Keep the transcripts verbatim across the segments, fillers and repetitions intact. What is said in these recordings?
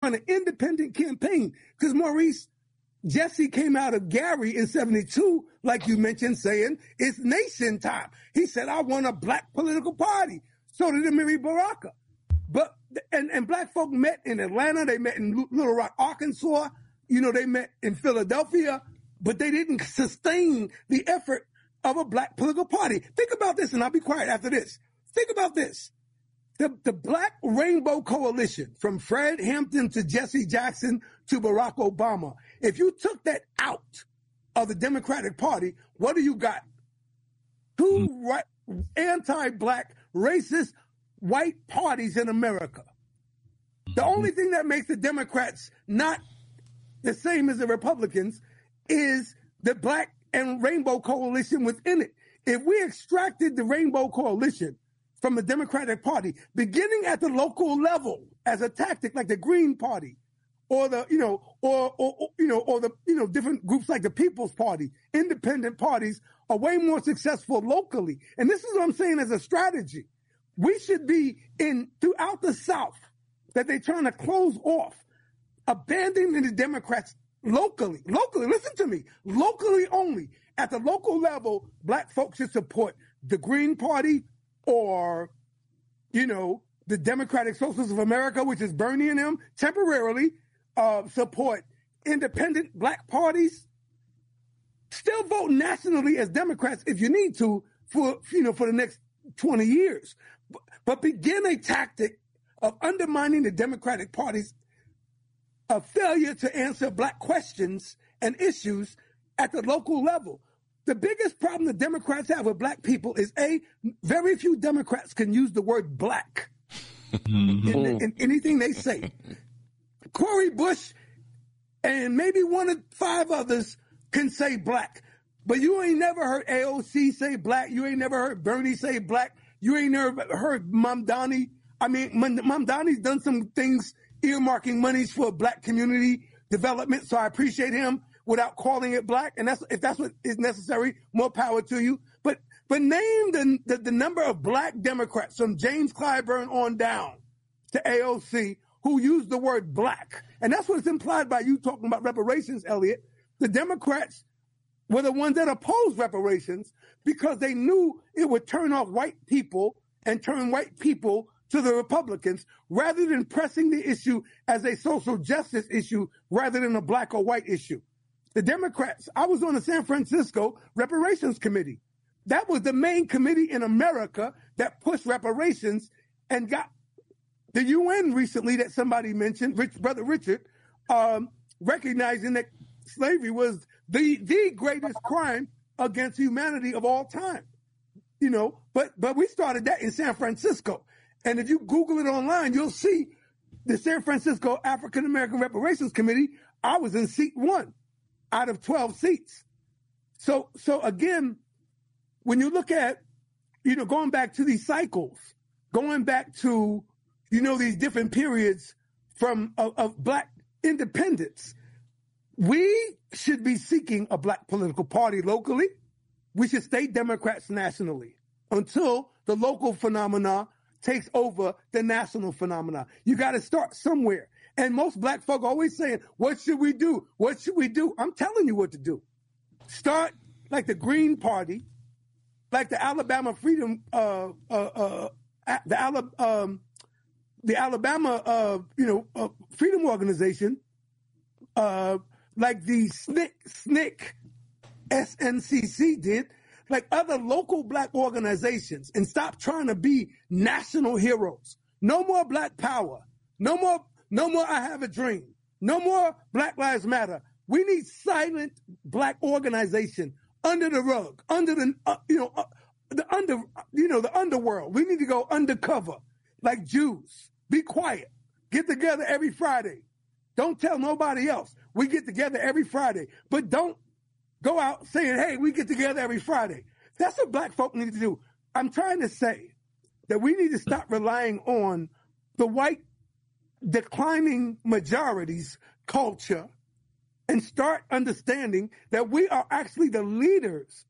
run an independent campaign. Because Maurice, Jesse came out of Gary in seventy-two, like you mentioned, saying it's nation time. He said, I want a black political party. So did Amiri Baraka. But, and, and black folk met in Atlanta. They met in Little Rock, Arkansas. You know, they met in Philadelphia, but they didn't sustain the effort of a black political party. Think about this, and I'll be quiet after this. Think about this. The, the Black Rainbow Coalition, from Fred Hampton to Jesse Jackson to Barack Obama, if you took that out of the Democratic Party, what do you got? Two right, anti-black, racist, white parties in America. The only thing that makes the Democrats not the same as the Republicans is the Black and Rainbow Coalition within it. If we extracted the Rainbow Coalition from the Democratic Party, beginning at the local level as a tactic, like the Green Party, or the, you know, or, or, or, you know, or the, you know, different groups like the People's Party, independent parties are way more successful locally. And this is what I'm saying as a strategy. We should be in throughout the South that they're trying to close off, abandoning the Democrats locally, locally, listen to me, locally only. At the local level, black folks should support the Green Party, or, you know, the Democratic Socialists of America, which is Bernie and them, temporarily uh, support independent black parties. Still vote nationally as Democrats if you need to for, you know, for the next twenty years. But, but begin a tactic of undermining the Democratic Party's a failure to answer black questions and issues at the local level. The biggest problem the Democrats have with black people is, A, very few Democrats can use the word black in, in anything they say. Cori Bush and maybe one of five others can say black, but you ain't never heard A O C say black. You ain't never heard Bernie say black. You ain't never heard Mamdani. I mean, Mamdani's done some things earmarking monies for black community development, so I appreciate him, without calling it black. And that's, if that's what is necessary, more power to you. But, but name the, the, the number of black Democrats from James Clyburn on down to A O C who used the word black. And that's what's implied by you talking about reparations, Elliot. The Democrats were the ones that opposed reparations because they knew it would turn off white people and turn white people to the Republicans, rather than pressing the issue as a social justice issue rather than a black or white issue. The Democrats, I was on the San Francisco Reparations Committee. That was the main committee in America that pushed reparations and got the U N recently that somebody mentioned, Rich, Brother Richard, um, recognizing that slavery was the, the greatest crime against humanity of all time. You know, but, but we started that in San Francisco. And if you Google it online, you'll see the San Francisco African American Reparations Committee. I was in seat one out of twelve seats. So, so again, when you look at, you know, going back to these cycles, going back to, you know, these different periods from of, of black independence, we should be seeking a black political party locally. We should stay Democrats nationally until the local phenomena takes over the national phenomena. You got to start somewhere. And most black folk always saying, what should we do? What should we do? I'm telling you what to do. Start like the Green Party, like the Alabama Freedom, uh, uh, uh, the, Ala- um, the Alabama, uh, you know, uh, Freedom Organization, uh, like the S N C C, S N C C did, like other local black organizations, and stop trying to be national heroes. No more Black Power. No more, no more I Have a Dream. No more Black Lives Matter. We need silent black organization under the rug, under the, uh, you know, uh, the under, you know, the underworld. We need to go undercover like Jews. Be quiet. Get together every Friday. Don't tell nobody else. We get together every Friday, but don't go out saying, hey, we get together every Friday. That's what black folk need to do. I'm trying to say that we need to stop relying on the white declining majorities culture and start understanding that we are actually the leaders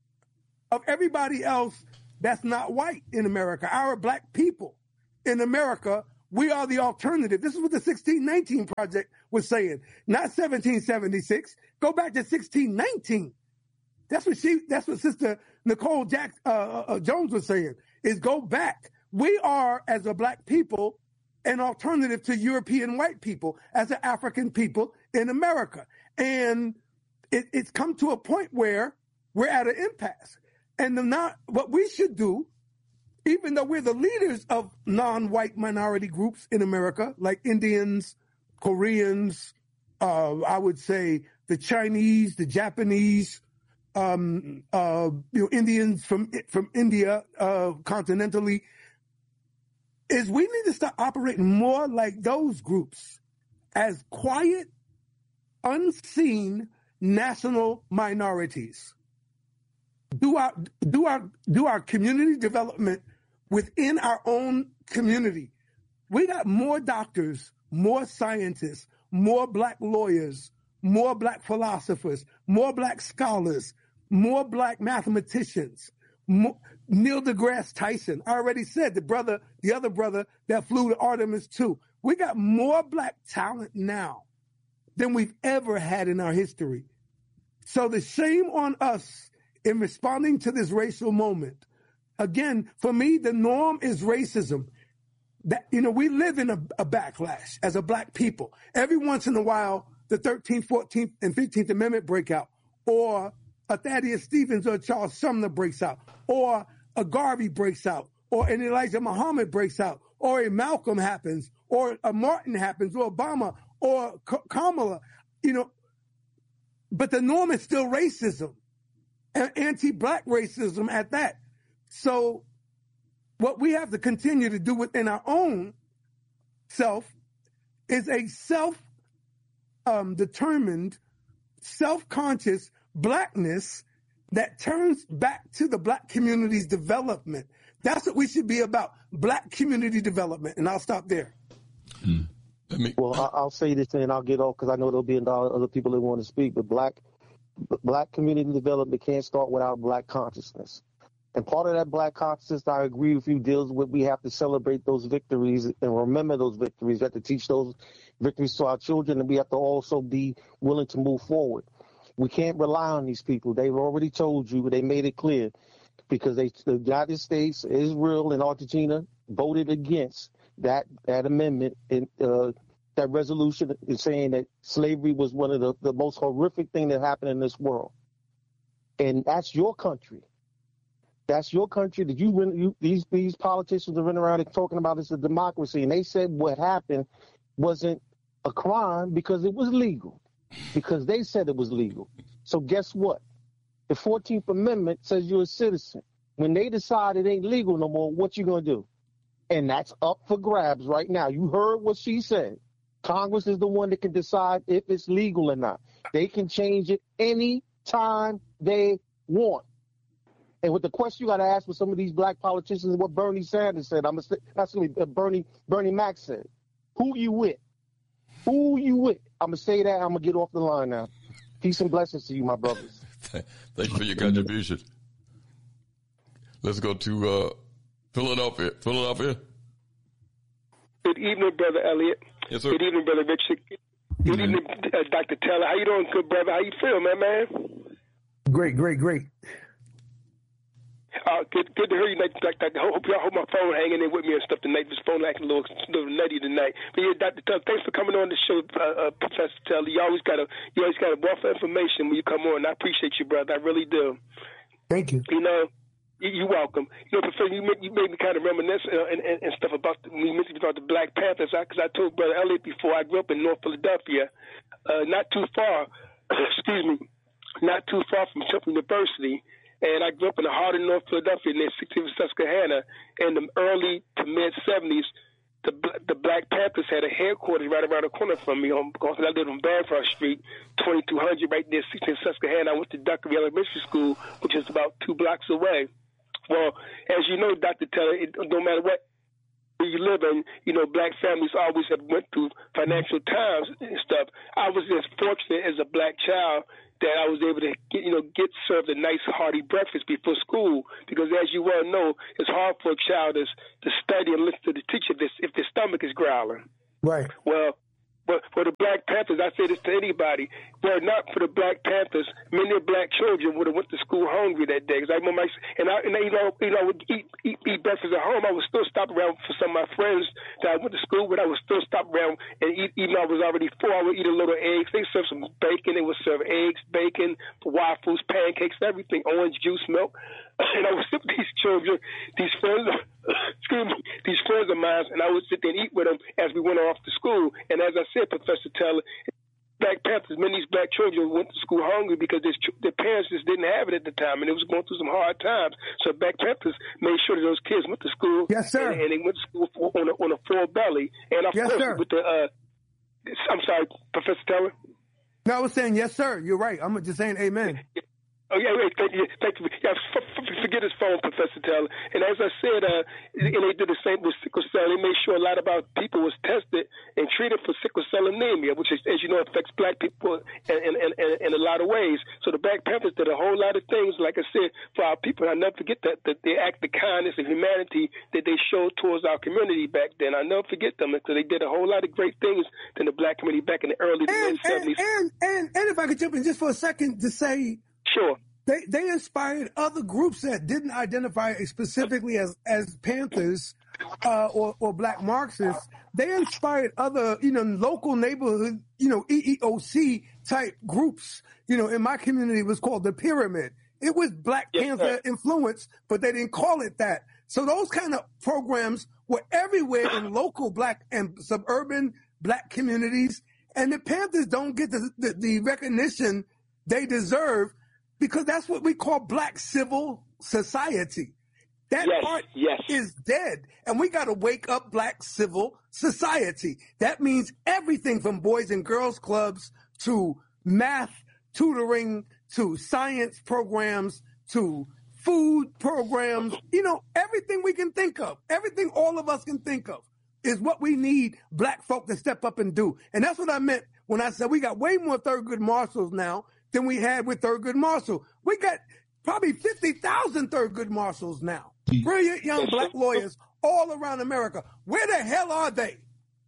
of everybody else that's not white in America. Our black people in America We are the alternative. This is what the sixteen nineteen Project was saying, not seventeen seventy-six. Go back to sixteen nineteen. That's what she. That's what Sister Nicole Jack uh, uh, Jones was saying. Is go back. We are, as a black people, an alternative to European white people, as an African people in America, and it, it's come to a point where we're at an impasse. And the not what we should do. Even though we're the leaders of non-white minority groups in America, like Indians, Koreans, uh, I would say the Chinese, the Japanese, um, uh, you know, Indians from from India, uh, continentally, is we need to start operating more like those groups as quiet, unseen national minorities. Do our do our do our community development within our own community. We got more doctors, more scientists, more black lawyers, more black philosophers, more black scholars, more black mathematicians, more, Neil deGrasse Tyson. I already said the brother, the other brother that flew to Artemis two. We got more black talent now than we've ever had in our history. So the shame on us in responding to this racial moment. Again, for me, the norm is racism. That, you know, we live in a, a backlash as a black people. Every once in a while, the thirteenth, fourteenth, and fifteenth Amendment break out, or a Thaddeus Stevens or Charles Sumner breaks out, or a Garvey breaks out, or an Elijah Muhammad breaks out, or a Malcolm happens, or a Martin happens, or Obama, or K- Kamala, you know. But the norm is still racism, and anti-black racism at that. So what we have to continue to do within our own self is a self-determined, um, self-conscious blackness that turns back to the black community's development. That's what we should be about, black community development. And I'll stop there. Hmm. Me... Well, I'll say this and I'll get off because I know there'll be other people that want to speak, but black, black community development can't start without black consciousness. And part of that black consciousness, I agree with you, deals with we have to celebrate those victories and remember those victories. We have to teach those victories to our children, and we have to also be willing to move forward. We can't rely on these people. They've already told you, they made it clear, because they, the United States, Israel, and Argentina voted against that that amendment, in, uh, that resolution is saying that slavery was one of the, the most horrific thing that happened in this world. And that's your country. That's your country that you, you these these politicians are running around and talking about it's a democracy. And they said what happened wasn't a crime because it was legal, because they said it was legal. So guess what? The fourteenth Amendment says you're a citizen. When they decide it ain't legal no more, what you going to do? And that's up for grabs right now. You heard what she said. Congress is the one that can decide if it's legal or not. They can change it any time they want. And with the question you got to ask with some of these black politicians is what Bernie Sanders said. I'm gonna, that's going to be Bernie, Bernie Mac said. Who you with? Who you with? I'm going to say that. I'm going to get off the line now. Peace and blessings to you, my brothers. Thank you for your contribution. Let's go to uh, Philadelphia. Philadelphia. Good evening, Brother Elliott. Yes, sir. Good evening, Brother Richard. Good Mm-hmm. evening, uh, Doctor Taylor. How you doing, good brother? How you feel, man, man? Great, great, great. Uh, good, good to hear you. Like, like, like, I hope y'all hold my phone hanging in with me and stuff tonight. This phone acting a little, little nutty tonight. But yeah, Doctor Taylor, thanks for coming on the show, uh, uh, Professor Taylor. You always got a, you always got a wealth of information when you come on. I appreciate you, brother. I really do. Thank you. You know, you, you're welcome. You know, Professor, you made, you made me kind of reminisce uh, and, and, and stuff about the, when you mentioned about the Black Panthers. Because I, I told Brother Elliott before, I grew up in North Philadelphia, uh, not too far. excuse me, not too far from Temple University. And I grew up in the heart of North Philadelphia near sixteenth Susquehanna. In the early to mid-seventies, the the Black Panthers had a headquarters right around the corner from me. On, because I lived on Bancroft Street, twenty-two hundred, right near sixteenth Susquehanna. I went to Duckery Elementary School, which is about two blocks away. Well, as you know, Doctor Taylor, it don't matter what where you live in, you know, black families always have went through financial times and stuff. I was as fortunate as a black child that I was able to get, you know, get served a nice hearty breakfast before school, because as you well know, it's hard for a child to, to study and listen to the teacher if, if their stomach is growling. Right. Well, but for the Black Panthers, I say this to anybody, were it not for the Black Panthers, many black children would have went to school hungry that day. Because I remember, I, and I, and you know, you know, I would eat, eat, eat breakfast at home. I would still stop around for some of my friends that I went to school with. I would still stop around and eat, even though I was already full. I would eat a little eggs. They served some bacon. They would serve eggs, bacon, waffles, pancakes, everything, orange juice, milk. And I would sit with these children, these friends, excuse me, these friends of mine, and I would sit there and eat with them as we went off to school. And as I said, Professor Taylor, Black Panthers, many of these black children went to school hungry because their parents just didn't have it at the time, and it was going through some hard times. So Black Panthers made sure that those kids went to school. Yes, sir. And, and they went to school for, on, a, on a full belly. And of yes, course, sir. with the, uh, I'm sorry, Professor Taylor? No, I was saying, yes, sir. You're right. I'm just saying amen. Oh, yeah, wait, thank you. Thank you. Yeah, f- f- forget his phone, Professor Taylor. And as I said, uh, and they did the same with sickle cell. They made sure a lot of our people was tested and treated for sickle cell anemia, which, is, as you know, affects black people in, in, in, in a lot of ways. So the Black Panthers did a whole lot of things, like I said, for our people. And I'll never forget that, that they act of kindness and humanity that they showed towards our community back then. I'll never forget them, because they did a whole lot of great things in the black community back in the early and, mid-seventies. And, and, and if I could jump in just for a second to say, sure. They they inspired other groups that didn't identify specifically as as Panthers uh, or or Black Marxists. They inspired other, you know, local neighborhood, you know, E E O C type groups. You know, in my community, it was called the Pyramid. It was Black Yes, Panther sir. influence, but they didn't call it that. So those kind of programs were everywhere in local Black and suburban Black communities, and the Panthers don't get the the, the recognition they deserve, because that's what we call Black civil society. That Yes, part yes. is dead. And we got to wake up Black civil society. That means everything from Boys and Girls Clubs to math tutoring to science programs to food programs. You know, everything we can think of, everything all of us can think of is what we need Black folk to step up and do. And that's what I meant when I said we got way more Thurgood Marshalls now than we had with Thurgood Marshall. We got probably fifty thousand Thurgood Marshalls now. Brilliant young Black lawyers all around America. Where the hell are they?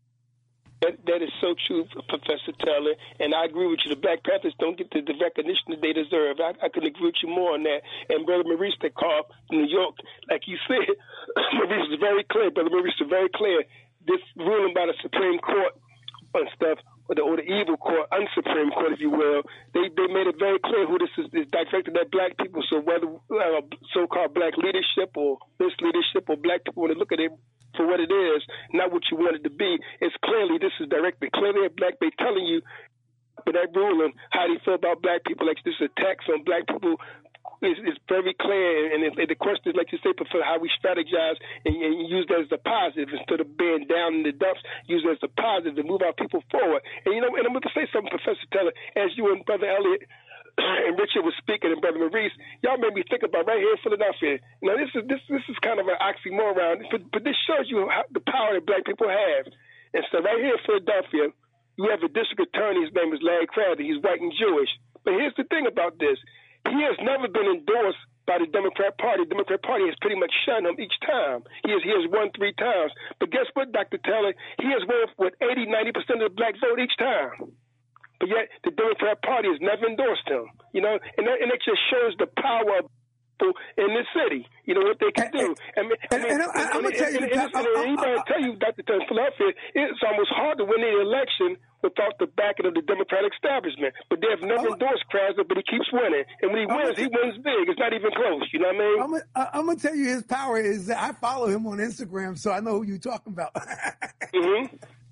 That, that is so true, Professor Taylor, and I agree with you. The Black Panthers don't get the, the recognition that they deserve. I, I couldn't agree with you more on that. And Brother Maurice that called from New York, like you said, Maurice is very clear. Brother Maurice is very clear. This ruling by the Supreme Court and stuff, or the, or the evil court, unsupreme court, if you will, they they made it very clear who this is, is directed at black people. So whether uh, so-called black leadership or misleadership or black people want to look at it for what it is, not what you want it to be, it's clearly this is directed clearly at black. They're telling you with that ruling how they feel about black people, like this attacks on black people. It's, it's very clear, and it, the question is, like you say, Professor, how we strategize and, and use that as a positive instead of being down in the dumps. Use it as a positive to move our people forward. And you know, and I'm going to say something, Professor Taylor, as you and Brother Elliott and Richard was speaking, and Brother Maurice, y'all made me think about right here in Philadelphia. Now, this is this this is kind of an oxymoron, but, but this shows you how, the power that black people have. And so, right here in Philadelphia, you have a district attorney. His name is Larry Crowder. He's white and Jewish. But here's the thing about this. He has never been endorsed by the Democrat Party. The Democrat Party has pretty much shunned him each time. He has, he has won three times. But guess what, Doctor Taylor? He has won with eighty, ninety percent of the black vote each time. But yet the Democrat Party has never endorsed him. You know, and that, and it just shows the power of people in this city. You know, what they can do. I mean, I mean, and, and, I'm going to tell you, and, and, and, and, and, and tell you, Doctor Taylor, Philadelphia, it's almost hard to win the election without the backing of the Democratic establishment. But they have never endorsed Krasner, but he keeps winning. And when he wins, he wins big. It's not even close. You know what I mean? I'm going to tell you his power is that I follow him on Instagram, so I know who you're talking about. mm-hmm.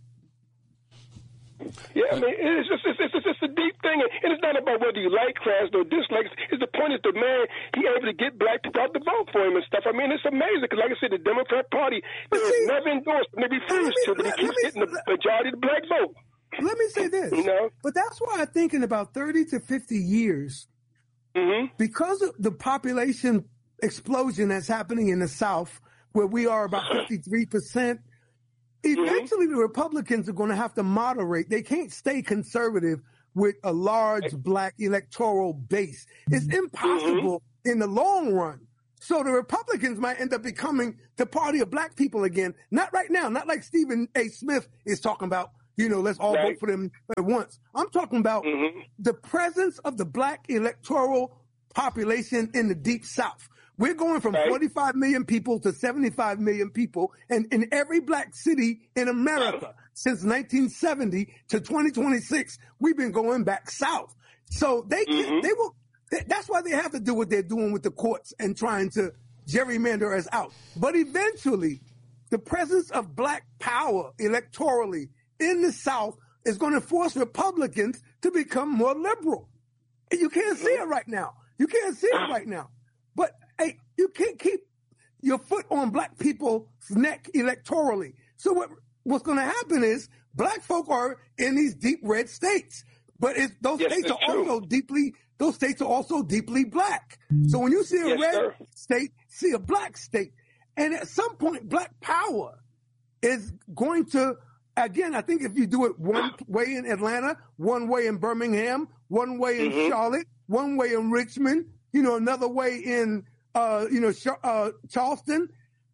Yeah, I mean, it's just it's, it's, it's a deep thing, and it's not about whether you like Krasner or dislike. It's the point is the man, he able to get black people out to vote for him and stuff. I mean, it's amazing because, like I said, the Democrat Party has never endorsed him. They refuse to, but he keeps getting the majority of the black vote. Let me say this, you know? But that's why I think in about thirty to fifty years, mm-hmm. because of the population explosion that's happening in the South where we are about fifty-three percent. Eventually, mm-hmm. the Republicans are going to have to moderate. They can't stay conservative with a large black electoral base. It's impossible mm-hmm. in the long run. So the Republicans might end up becoming the party of black people again. Not right now, not like Stephen A. Smith is talking about, you know, let's all right. vote for them at once. I'm talking about mm-hmm. the presence of the black electoral population in the Deep South. We're going from right. forty-five million people to seventy-five million people, and in every black city in America since nineteen seventy to twenty twenty-six, we've been going back south. So they can, mm-hmm. they will. That's why they have to do what they're doing with the courts and trying to gerrymander us out. But eventually, the presence of black power electorally in the South is going to force Republicans to become more liberal. And you can't see it right now. You can't see it right now. But hey, you can't keep your foot on black people's neck electorally. So what what's going to happen is black folk are in these deep red states, but it's, those yes, states are true. also deeply those states are also deeply black. So when you see a yes, red sir. state, see a black state, and at some point, black power is going to. Again, I think if you do it one way in Atlanta, one way in Birmingham, one way in mm-hmm. Charlotte, one way in Richmond, you know, another way in, uh, you know, uh, Charleston,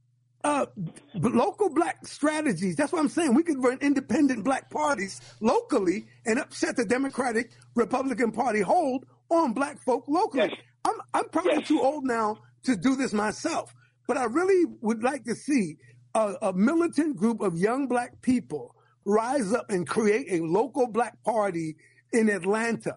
uh, local black strategies. That's what I'm saying. We could run independent black parties locally and upset the Democratic Republican Party hold on black folk locally. Yes. I'm, I'm probably yes. too old now to do this myself, but I really would like to see A, a militant group of young black people rise up and create a local black party in Atlanta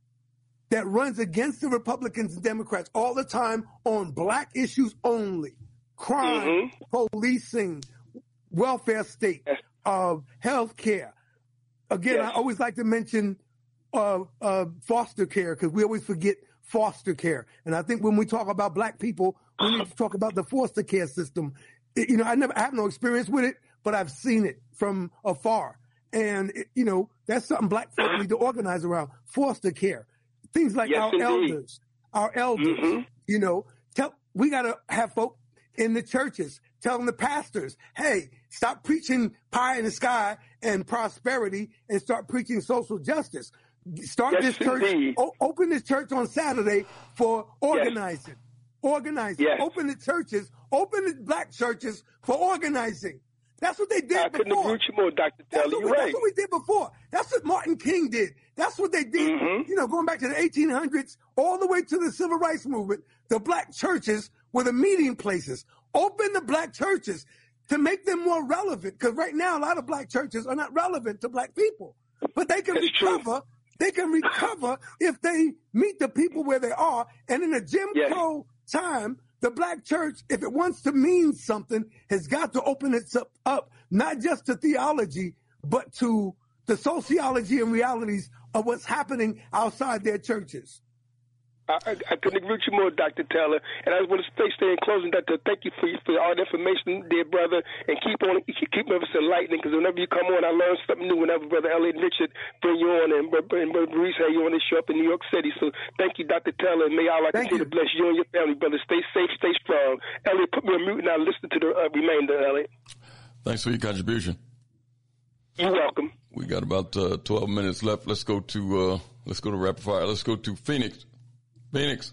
that runs against the Republicans and Democrats all the time on black issues only. Crime, mm-hmm. policing, welfare state, yes. uh, health care. Again, yes. I always like to mention uh, uh, foster care because we always forget foster care. And I think when we talk about black people, we need to talk about the foster care system. You know, I never I have no experience with it, but I've seen it from afar. And, it, you know, that's something black folk need to organize around, foster care. Things like yes, our indeed. elders, our elders, mm-hmm. you know, tell we got to have folk in the churches telling the pastors, hey, stop preaching pie in the sky and prosperity and start preaching social justice. Start yes, this church, o- open this church on Saturday for organizing. Yes. Organizing. Yes. Open the churches. Open the black churches for organizing. That's what they did I before. I couldn't agree with you more, Doctor Taylor. You're we, right. That's what we did before. That's what Martin King did. That's what they did, mm-hmm. you know, going back to the eighteen hundreds, all the way to the Civil Rights Movement. The black churches were the meeting places. Open the black churches to make them more relevant. Because right now, a lot of black churches are not relevant to black people. But they can that's recover. True. They can recover if they meet the people where they are. And in a Jim yes. Crow time, the black church, if it wants to mean something, has got to open itself up, not just to theology, but to the sociology and realities of what's happening outside their churches. I, I couldn't agree with you more, Doctor Taylor. And I want to stay, stay in closing, Doctor. Thank you for, for all the information, dear brother, and keep on keep, keep us enlightening. Because whenever you come on, I learn something new. Whenever Brother Elliot and Richard bring you on, and, and Brother Maurice had you on this show up in New York City. So thank you, Doctor Taylor, and may Allah continue to bless you and your family, brother. Stay safe, stay strong. Elliot, put me on mute and I'll listen to the uh, remainder, Elliot. Thanks for your contribution. You're welcome. We got about uh, twelve minutes left. Let's go to uh, let's go to rapid fire. Let's go to Phoenix. Phoenix.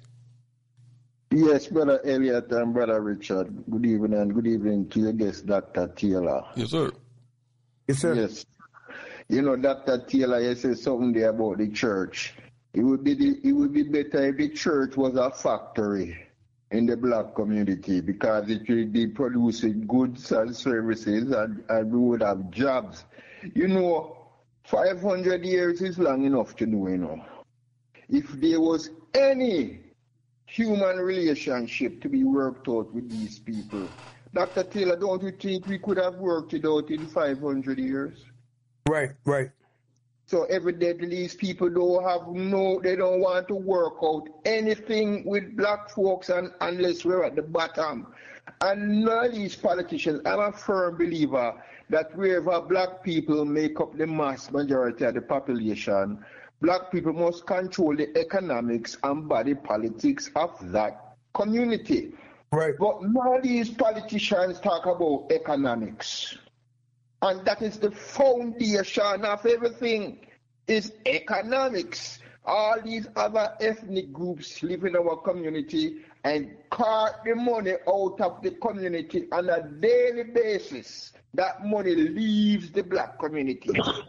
Yes, Brother Elliot and Brother Richard. Good evening and good evening to your guest, Doctor Taylor. Yes, sir. Yes, sir. Yes. You know, Doctor Taylor, you said something there about the church. It would be the, it would be better if the church was a factory in the black community because it would be producing goods and services and, and we would have jobs. You know, five hundred years is long enough to know, you know. If there was any human relationship to be worked out with these people, Doctor Taylor, don't you think we could have worked it out in five hundred years? Right, right. So evidently these people don't have no, they don't want to work out anything with black folks and, unless we're at the bottom. And none of these politicians, I'm a firm believer that wherever black people make up the mass majority of the population, black people must control the economics and body politics of that community. Right. But none of these politicians talk about economics. And that is the foundation of everything, is economics. All these other ethnic groups live in our community and cart the money out of the community on a daily basis. That money leaves the black community.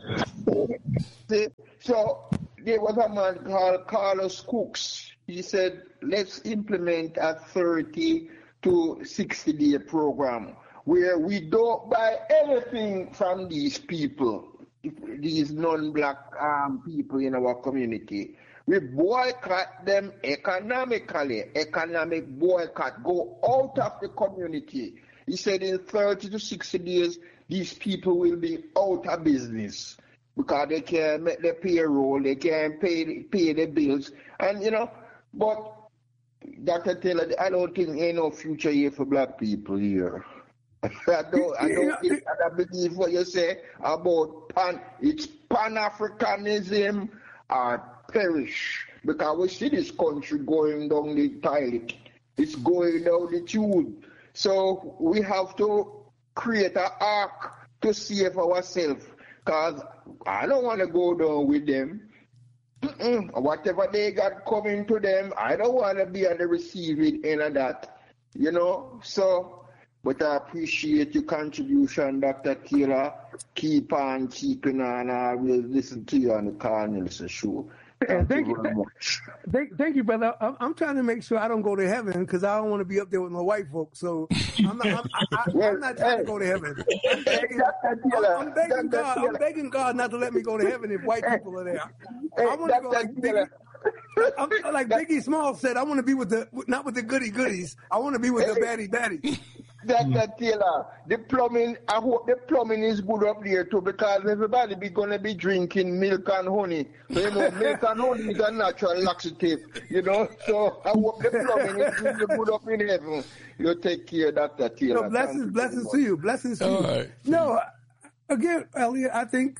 See? So there was a man called Carlos Cooks. He said, let's implement a thirty to sixty day program where we don't buy anything from these people, these non-black um, people in our community. We boycott them economically, economic boycott, go out of the community. He said in thirty to sixty days, these people will be out of business because they can't make the payroll, they can't pay, pay the bills. And, you know, but Doctor Taylor, I don't think ain't no future here for black people here. I don't, I don't think, I believe what you say about pan, it's Pan-Africanism or perish. Because we see this country going down the toilet. It's going down the tube. So we have to create an ark to save ourselves. Because I don't want to go down with them. Mm-mm. Whatever they got coming to them, I don't want to be on the receiving end of that. You know? So, but I appreciate your contribution, Doctor Taylor. Keep on keeping on. I will listen to you on the Carl Nelson show. Thank, thank you very much. Thank, thank you, brother. I'm, I'm trying to make sure I don't go to heaven because I don't want to be up there with my white folks. So I'm not, I'm, I, I, I'm not trying to go to heaven. I'm begging, I'm, I'm begging God. I'm begging God not to let me go to heaven if white people are there. I want to go like Biggie. I'm, like Biggie Smalls said, I want to be with the not with the goody goodies. I want to be with the baddie baddies. Doctor Taylor, the plumbing, I hope the plumbing is good up there too because everybody be gonna be drinking milk and honey. So you know, milk and honey is a natural laxative, you know. So I hope the plumbing is really good up in heaven. You take care, Doctor Taylor. No, blessings, blessings to you, blessings to All you. Right. No, again, Elliot, I think,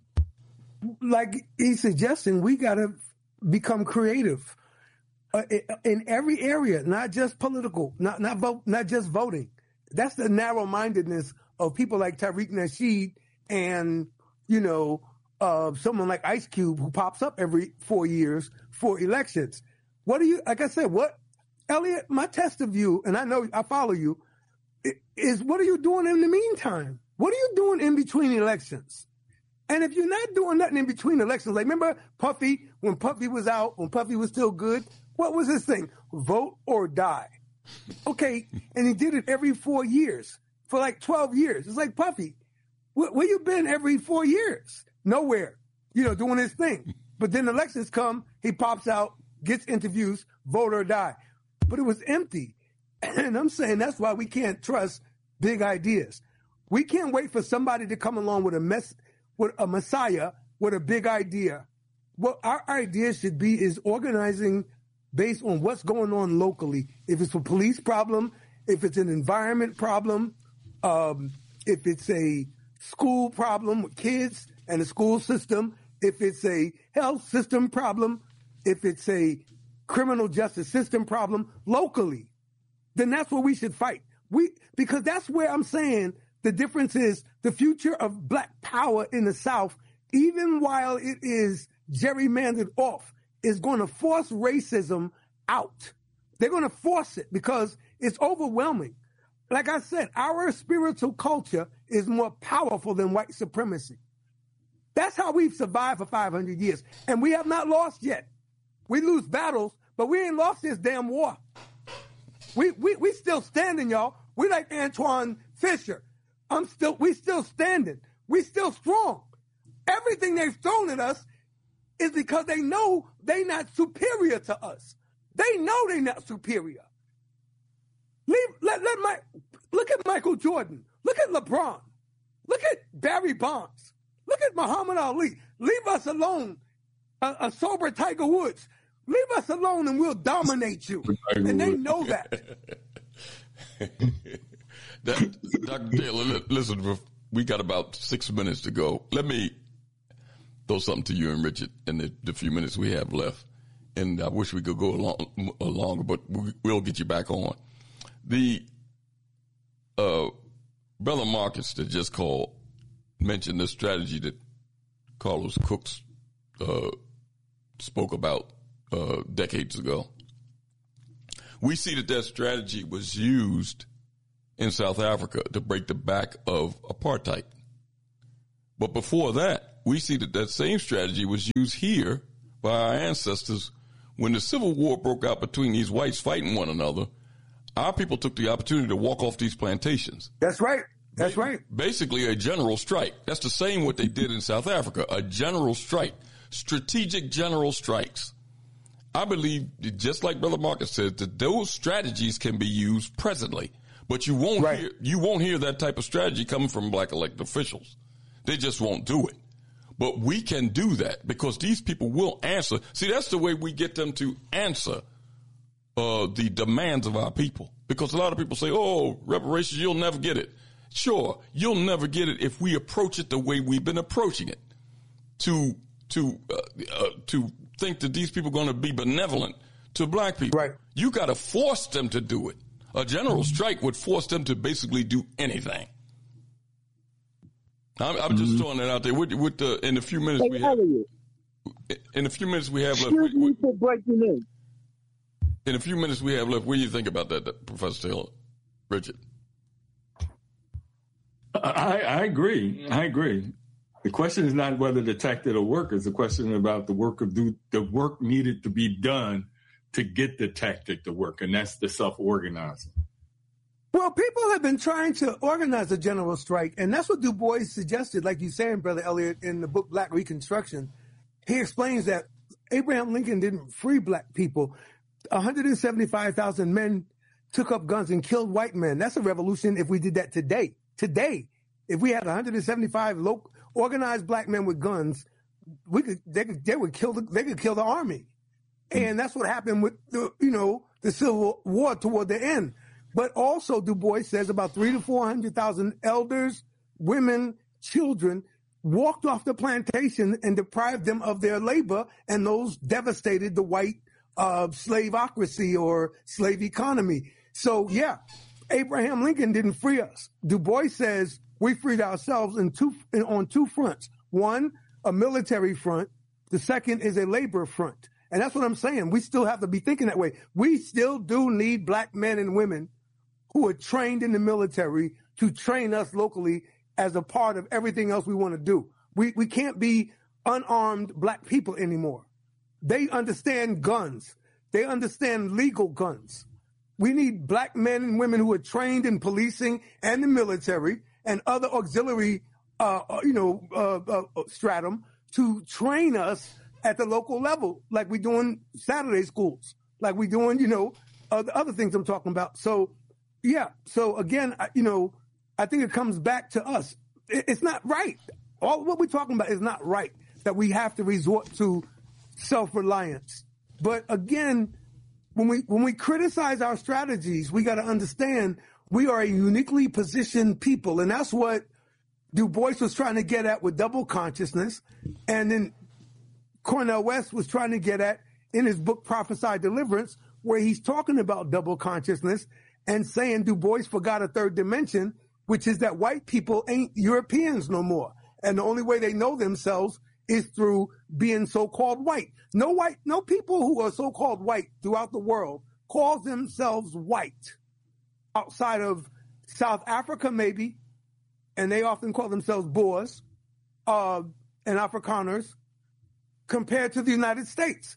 like he's suggesting, we gotta become creative uh, in every area, not just political, not not vote, not just voting. That's the narrow-mindedness of people like Tariq Nasheed and, you know, uh, someone like Ice Cube who pops up every four years for elections. What do you, like I said, what, Elliot, my test of you, and I know I follow you, is what are you doing in the meantime? What are you doing in between elections? And if you're not doing nothing in between elections, like remember Puffy, when Puffy was out, when Puffy was still good, what was his thing? Vote or die. Okay, and he did it every four years for like twelve years. It's like Puffy. Where, where you been every four years? Nowhere. You know, doing his thing. But then elections come, he pops out, gets interviews, vote or die. But it was empty. And I'm saying that's why we can't trust big ideas. We can't wait for somebody to come along with a mess, with a messiah, with a big idea. What our idea should be is organizing based on what's going on locally. If it's a police problem, if it's an environment problem, um, if it's a school problem with kids and the school system, if it's a health system problem, if it's a criminal justice system problem locally, then that's what we should fight. We because that's where I'm saying the difference is the future of black power in the South, even while it is gerrymandered off, is going to force racism out. They're going to force it because it's overwhelming. Like I said, our spiritual culture is more powerful than white supremacy. That's how we've survived for five hundred years. And we have not lost yet. We lose battles, but we ain't lost this damn war. We we we still standing, y'all. We like Antoine Fisher. I'm still we still standing. We still strong. Everything they've thrown at us is because they know they're not superior to us. They know they're not superior. Leave, let, let my, look at Michael Jordan. Look at LeBron. Look at Barry Bonds. Look at Muhammad Ali. Leave us alone, a, a sober Tiger Woods. Leave us alone and we'll dominate you. And they know that. that Doctor Taylor, listen, we got about six minutes to go. Let me throw something to you and Richard in the, the few minutes we have left. And I wish we could go along, longer, but we, we'll get you back on. The uh, brother Marcus that just called mentioned the strategy that Carlos Cooks uh, spoke about uh, decades ago. We see that that strategy was used in South Africa to break the back of apartheid. But before that, we see that that same strategy was used here by our ancestors when the Civil War broke out between these whites fighting one another. Our people took the opportunity to walk off these plantations. That's right. That's right. Basically a general strike. That's the same what they did in South Africa, a general strike, strategic general strikes. I believe, just like Brother Marcus said, that those strategies can be used presently, but you won't right. hear, you won't hear that type of strategy coming from black elected officials. They just won't do it. But we can do that because these people will answer. See, that's the way we get them to answer uh, the demands of our people. Because a lot of people say, oh, reparations, you'll never get it. Sure, you'll never get it if we approach it the way we've been approaching it. To to uh, uh, to think that these people are going to be benevolent to black people. Right. You got to force them to do it. A general strike would force them to basically do anything. I'm, I'm just throwing that out there. With, with the in the few minutes we have, in the few minutes we have left, Excuse me for breaking in. In a few minutes we have left, what do you think about that, that Professor Taylor, Richard? I, I agree. I agree. The question is not whether the tactic will work. It's a question about the work of do, the work needed to be done to get the tactic to work, and that's the self-organizing. Well, people have been trying to organize a general strike, and that's what Du Bois suggested, like you saying, Brother Elliot, in the book Black Reconstruction. He explains that Abraham Lincoln didn't free black people. one hundred seventy-five thousand men took up guns and killed white men. That's a revolution if we did that today. Today, if we had one hundred seventy-five local, organized black men with guns, we could they could they would kill the, they could kill the army, and that's what happened with the you know the Civil War toward the end. But also, Du Bois says about three to four hundred thousand elders, women, children walked off the plantation and deprived them of their labor, and those devastated the white uh, slaveocracy or slave economy. So, yeah, Abraham Lincoln didn't free us. Du Bois says we freed ourselves in two in, on two fronts. One, a military front. The second is a labor front. And that's what I'm saying. We still have to be thinking that way. We still do need black men and women who are trained in the military to train us locally as a part of everything else we want to do. We we can't be unarmed black people anymore. They understand guns. They understand legal guns. We need black men and women who are trained in policing and the military and other auxiliary, uh, you know, uh, uh, stratum to train us at the local level, like we doing Saturday schools, like we doing, you know, uh, the other things I'm talking about. So, yeah. So again, I, you know, I think it comes back to us. It, it's not right. All what we're talking about is not right, that we have to resort to self-reliance. But again, when we when we criticize our strategies, we got to understand we are a uniquely positioned people. And that's what Du Bois was trying to get at with double consciousness. And then Cornel West was trying to get at in his book, Prophesy Deliverance, where he's talking about double consciousness and saying Du Bois forgot a third dimension, which is that white people ain't Europeans no more. And the only way they know themselves is through being so-called white. No white, no people who are so-called white throughout the world call themselves white. Outside of South Africa, maybe, and they often call themselves Boers uh, and Afrikaners, compared to the United States.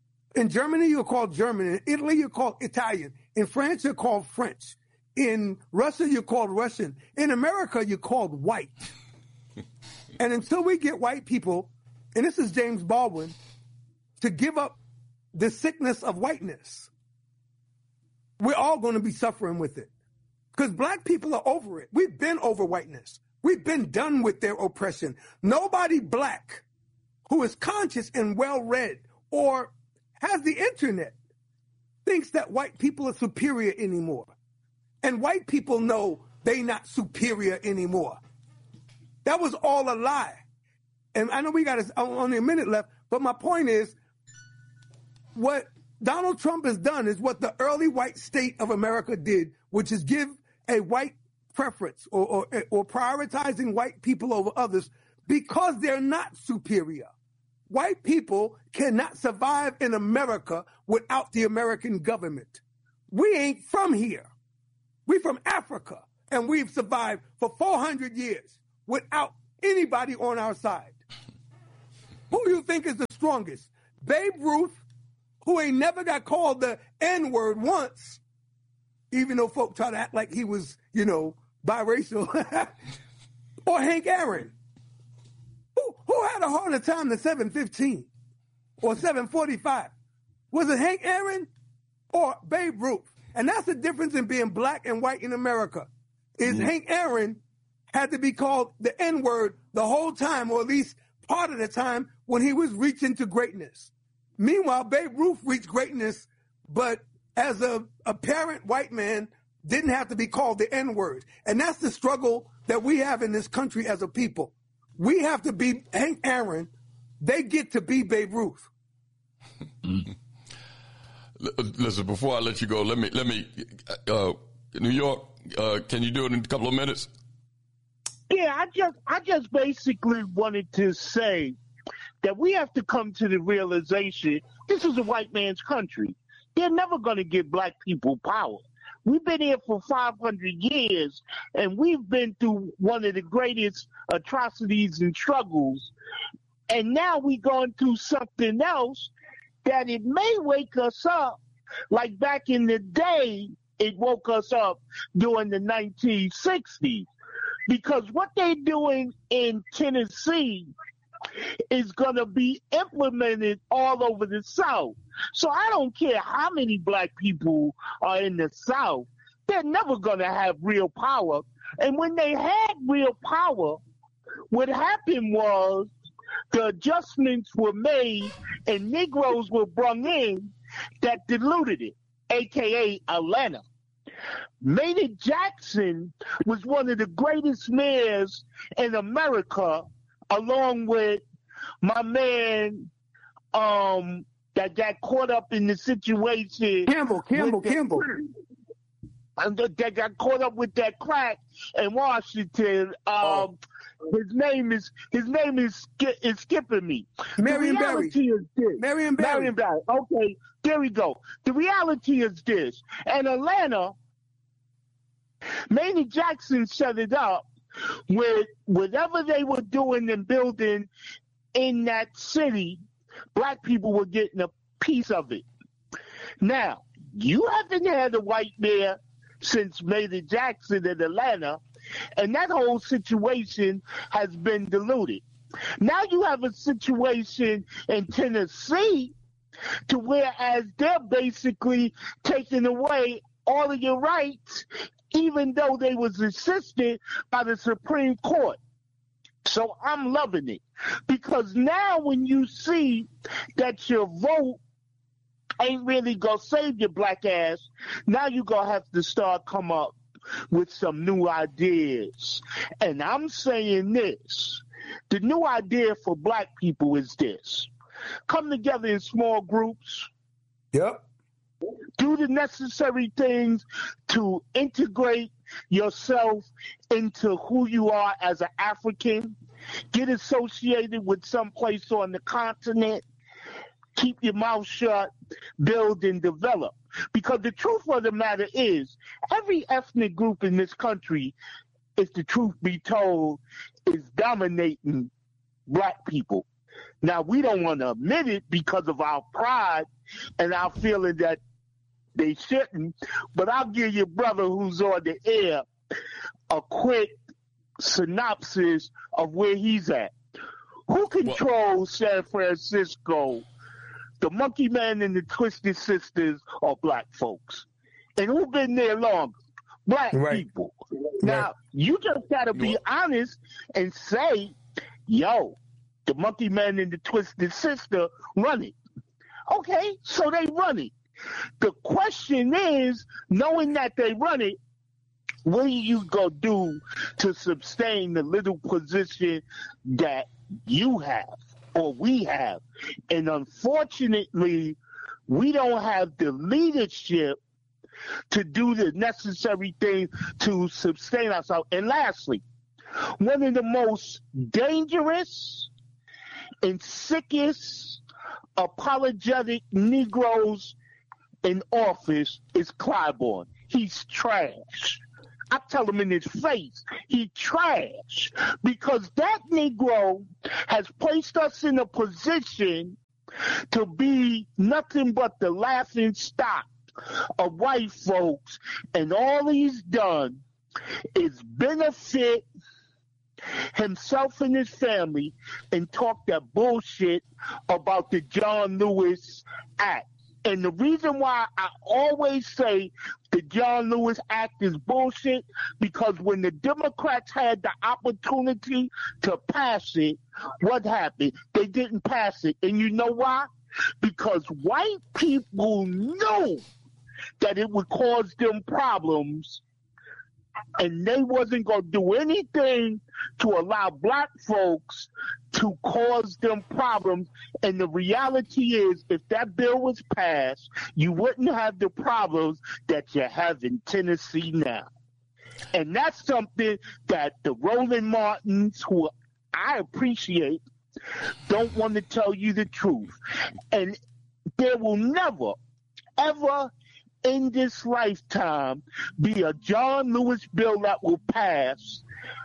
In Germany, you're called German. In Italy, you're called Italian. In France, you're called French. In Russia, you're called Russian. In America, you're called white. And until we get white people, and this is James Baldwin, to give up the sickness of whiteness, we're all going to be suffering with it. Because black people are over it. We've been over whiteness. We've been done with their oppression. Nobody black who is conscious and well-read or has the internet thinks that white people are superior anymore. And white people know they're not superior anymore. That was all a lie. And I know we got only a minute left, but my point is, what Donald Trump has done is what the early white state of America did which is give a white preference or, or, or prioritizing white people over others because they're not superior. White people cannot survive in America without the American government. We ain't from here. We from Africa, and we've survived for four hundred years without anybody on our side. Who do you think is the strongest? Babe Ruth, who ain't never got called the N-word once, even though folk try to act like he was, you know, biracial, or Hank Aaron, who, who had a harder time than seven fifteen or seven forty-five? Was it Hank Aaron or Babe Ruth? And that's the difference in being black and white in America, is mm-hmm. Hank Aaron had to be called the N-word the whole time, or at least part of the time when he was reaching to greatness. Meanwhile, Babe Ruth reached greatness, but as a, a parent white man, didn't have to be called the N-word. And that's the struggle that we have in this country as a people. We have to be Hank Aaron. They get to be Babe Ruth. Mm-hmm. Listen, before I let you go, let me, let me, uh, New York, uh, can you do it in a couple of minutes? Yeah, I just, I just basically wanted to say that we have to come to the realization this is a white man's country. They're never going to give black people power. We've been here for five hundred years, and we've been through one of the greatest atrocities and struggles. And now we're going through something else that it may wake us up, like back in the day, it woke us up during the nineteen sixties. Because what they're doing in Tennessee is going to be implemented all over the South. So I don't care how many black people are in the South, they're never going to have real power. And when they had real power, what happened was the adjustments were made and Negroes were brought in that diluted it, a k a. Atlanta. Maynard Jackson was one of the greatest mayors in America, along with my man um, that got caught up in the situation. Campbell, Campbell, the, Campbell. That got caught up with that crack in Washington. Um, oh. His name is his name is is skipping me. Marion Barry. Marion Barry. Marion Barry. Okay, there we go. The reality is this: in Atlanta, Maynard Jackson set it up with whatever they were doing and building in that city, black people were getting a piece of it. Now, you haven't had a white mayor since Maynard Jackson in Atlanta, and that whole situation has been diluted. Now you have a situation in Tennessee to whereas they're basically taking away all of your rights, even though they was assisted by the Supreme Court. So I'm loving it, because now when you see that your vote ain't really gonna save your black ass, now you're gonna have to start come up with some new ideas. And I'm saying this, the new idea for black people is this: come together in small groups. Yep. Do the necessary things to integrate yourself into who you are as an African. Get associated with some place on the continent. Keep your mouth shut. Build and develop. Because the truth of the matter is, every ethnic group in this country, if the truth be told, is dominating black people. Now, we don't want to admit it because of our pride and our feeling that they shouldn't, but I'll give your brother who's on the air a quick synopsis of where he's at. Who controls San Francisco? The Monkey Man and the Twisted Sisters are black folks. And who been there longer? Black right. people. Now, right. you just got to be honest and say, yo, the Monkey Man and the Twisted Sister run it. Okay, so they run it. The question is, knowing that they run it, what are you going to do to sustain the little position that you have or we have? And unfortunately, we don't have the leadership to do the necessary things to sustain ourselves. And lastly, one of the most dangerous and sickest apologetic Negroes in office is Clyburn. He's trash. I tell him in his face, he trash. Because that Negro has placed us in a position to be nothing but the laughing stock of white folks. And all he's done is benefit himself and his family and talk that bullshit about the John Lewis Act. And the reason why I always say the John Lewis Act is bullshit, because when the Democrats had the opportunity to pass it, what happened? They didn't pass it. And you know why? Because white people knew that it would cause them problems, and they wasn't going to do anything to allow black folks to cause them problems. And the reality is, if that bill was passed, you wouldn't have the problems that you have in Tennessee now. And that's something that the Roland Martins, who I appreciate, don't want to tell you the truth. And there will never, ever in this lifetime be a John Lewis bill that will pass.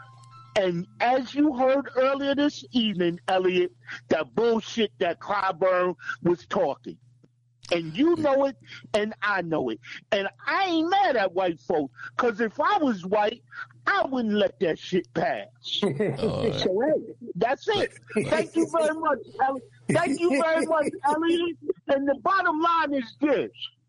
And as you heard earlier this evening, Elliot, that bullshit that Clyburn was talking. And you know it, and I know it. And I ain't mad at white folks, because if I was white, I wouldn't let that shit pass. Right. So, hey, that's it. Thank you very much, Elliot. Thank you very much, Elliot. And the bottom line is this.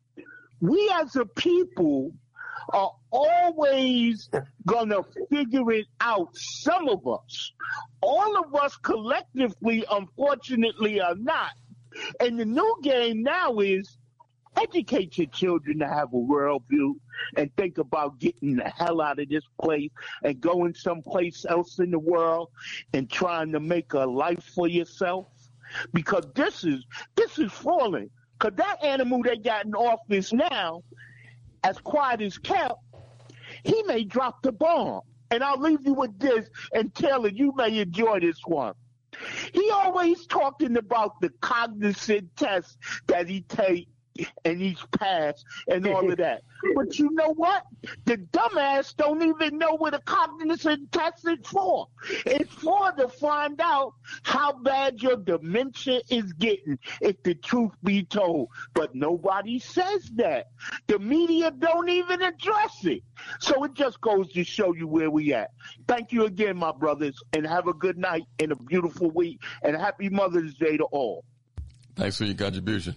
We as a people are always going to figure it out, some of us. All of us collectively, unfortunately, are not. And the new game now is educate your children to have a worldview and think about getting the hell out of this place and going someplace else in the world and trying to make a life for yourself. Because this is this is falling. Because that animal they got in office now, as quiet as kept, he may drop the bomb. And I'll leave you with this, and Taylor, you may enjoy this one. He always talking about the cognizant test that he take and he's passed and all of that. But you know what? The dumbass don't even know what a cognizant test is for. It's for to find out how bad your dementia is getting, if the truth be told. But nobody says that. The media don't even address it. So it just goes to show you where we at. Thank you again, my brothers, and have a good night and a beautiful week, and happy Mother's Day to all. Thanks for your contribution.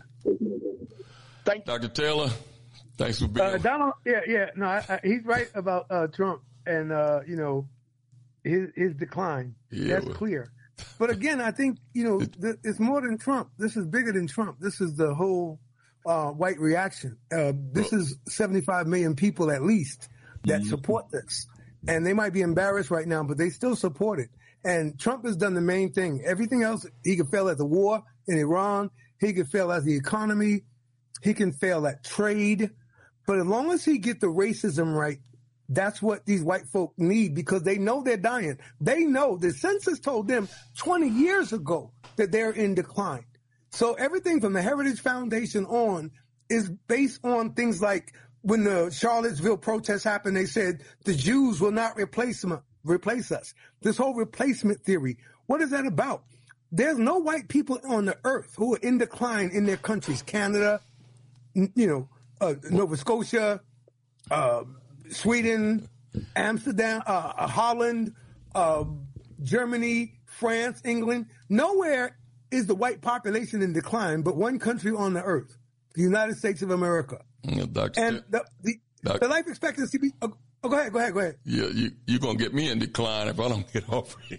Thank you. Doctor Taylor, thanks for being uh, Donald, yeah, yeah, no, I, I, he's right about uh, Trump and, uh, you know, his, his decline. Yeah, That's well. clear. But again, I think, you know, th- it's more than Trump. This is bigger than Trump. This is the whole uh, white reaction. Uh, this well. is seventy-five million people at least that mm-hmm. support this. And they might be embarrassed right now, but they still support it. And Trump has done the main thing. Everything else, he could fail at the war in Iran. He could fail at the economy. He can fail at trade. But as long as he get the racism right, that's what these white folk need, because they know they're dying. They know the census told them twenty years ago that they're in decline. So everything from the Heritage Foundation on is based on things like when the Charlottesville protests happened, they said the Jews will not replace them, replace us. This whole replacement theory, what is that about? There's no white people on the earth who are in decline in their countries. Canada, you know, uh, Nova Scotia, uh, Sweden, Amsterdam, uh, Holland, uh, Germany, France, England. Nowhere is the white population in decline but one country on the earth, the United States of America. Yeah, Doctor And the, the, the life expectancy, be, oh, oh, go ahead, go ahead, go ahead. Yeah, you, you're going to get me in decline if I don't get off it.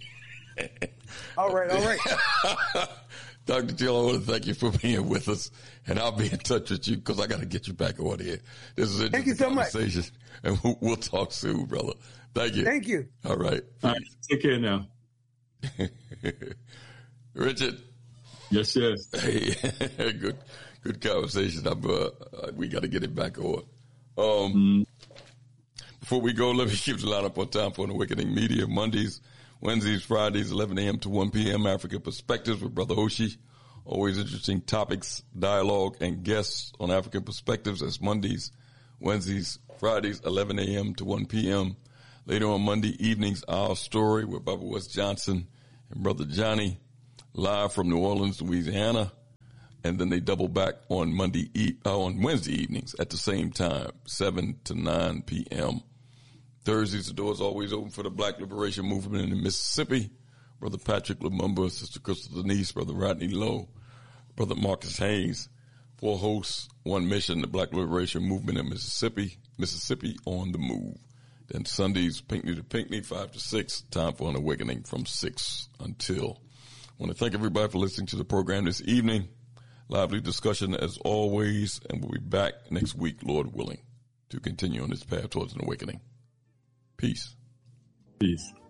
All right, all right. Doctor Taylor, I want to thank you for being with us, and I'll be in touch with you because I got to get you back on here. This is a thank you so conversation, much. And we'll, we'll talk soon, brother. Thank you. Thank you. All right. All right. Take care now. Richard. Yes, yes. Hey, good, good conversation. I'm, uh, we got to get it back on. Um, mm. Before we go, let me keep the lineup on time for an Awakening Media. Mondays, Wednesdays, Fridays, eleven a.m. to one p.m. African Perspectives with Brother Oshi. Always interesting topics, dialogue, and guests on African Perspectives. That's Mondays, Wednesdays, Fridays, eleven a.m. to one p.m. Later on Monday evenings, Our Story with Bubba West Johnson and Brother Johnny, live from New Orleans, Louisiana. And then they double back on Monday e- uh, on Wednesday evenings at the same time, seven to nine p.m. Thursdays, the door is always open for the Black Liberation Movement in Mississippi. Brother Patrick Lumumba, Sister Crystal Denise, Brother Rodney Lowe, Brother Marcus Haynes. Four hosts, one mission, the Black Liberation Movement in Mississippi, Mississippi on the move. Then Sundays, Pinckney to Pinckney, five to six, time for an awakening from six until. I want to thank everybody for listening to the program this evening. Lively discussion as always, and we'll be back next week, Lord willing, to continue on this path towards an awakening. Peace. Peace.